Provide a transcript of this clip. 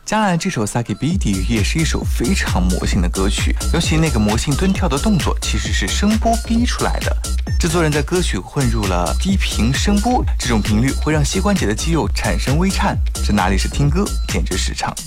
加来这首 Saki Bidi 也是一首非常魔性的歌曲，尤其那个魔性蹲跳的动作其实是声波逼出来的。制作人在歌曲混入了低频声波，这种频率会让膝关节的肌肉产生微颤，这哪里是听歌，简直是场